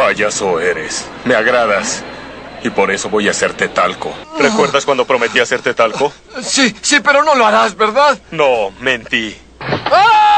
payaso eres. Me agradas. Y por eso voy a hacerte talco. ¿Recuerdas cuando prometí hacerte talco? Sí, pero no lo harás, ¿verdad? No, mentí. ¡Ah!